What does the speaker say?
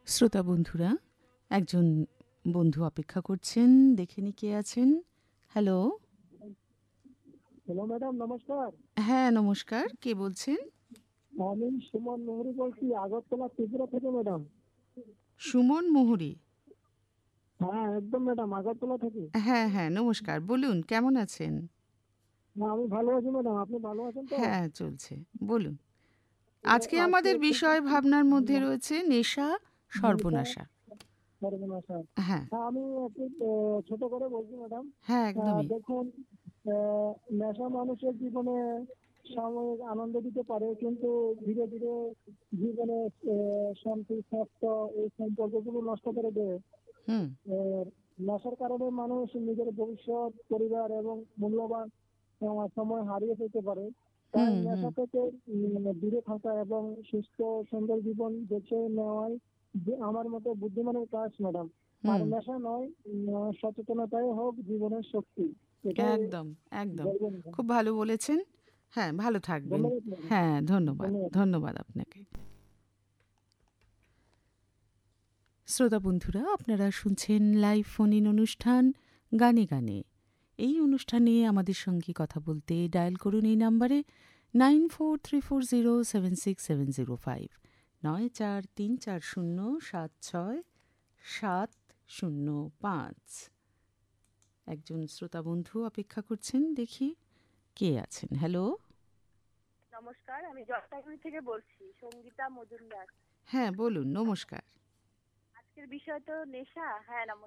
শ্রোতা বন্ধুরা, একজন বন্ধু অপেক্ষা করছেন। দেখে নি কে আছেন। হ্যালো। হ্যালো ম্যাডাম, নমস্কার। হ্যাঁ, নমস্কার। কে বলছেন? আমি সুমন মেহরি বলছি, আগরতলা ত্রিপুরা থেকে ম্যাডাম। সুমন মুহুরী। হ্যাঁ একদম ম্যাডাম, আগরতলা থেকে। হ্যাঁ, হ্যাঁ, নমস্কার। বলুন কেমন আছেন? হ্যাঁ আমি ভালো আছি ম্যাডাম, আপনি ভালো আছেন তো? হ্যাঁ, চলছে। বলুন। তো আজকে আজকে আমাদের একটু বিষয় ভাবনার মধ্যে রয়েছে নেশা, নেশা সর্বনাশা। সর্বনাশা। হ্যাঁ, হ্যাঁ আমি একটু ছোট করে বলছি ম্যাডাম। হ্যাঁ, একদমই। দেখুন, নেশা মানুষের জীবনে সাময়িক আনন্দ দিতে পারে, কিন্তু ধীরে ধীরে জীবনে শান্তি, স্বাস্থ্য এই সম্পর্কগুলো নষ্ট করে দেয়। হুম, আহ, নেশার কারণে মানুষ নিজের ভবিষ্যৎ, পরিবার এবং মূল্যবান সময় হারিয়ে ফেলতে পারে। তাই হুম, হুম, নেশা থেকে দূরে থাকা এবং সুস্থ সুন্দর জীবন বেছে নেওয়াই যে আমার মতে বুদ্ধিমানের কাজ ম্যাডাম। আর হুম। নেশা নয়, সচেতনতাই হোক জীবনের শক্তি। এটাই একদম, একদম। বলবেন ম্যাডাম। খুব ভালো বলেছেন। হ্যাঁ, ভালো থাকবেন। ধন্যবাদ ম্যাডাম। হ্যাঁ, ধন্যবাদ। ধন্যবাদ। ধন্যবাদ আপনাকে। শ্রোতা বন্ধুরা, আপনারা শুনছেন লাইভ ফোন ইন অনুষ্ঠান গানে গানে। এই অনুষ্ঠানে আমাদের সঙ্গে কথা বলতে ডায়াল করুন এই নাম্বারে 9434076705, 9434076705। একজন শ্রোতা বন্ধু অপেক্ষা করছেন, দেখি কে আছেন। হ্যালো। নমস্কার, আমি জলপাইগুড়ি থেকে বলছি, সঙ্গীতা মজুমদার। হ্যাঁ, বলুন। নমস্কার। আজকের বিষয় তো নেশা। হ্যাঁ, নমস্কার।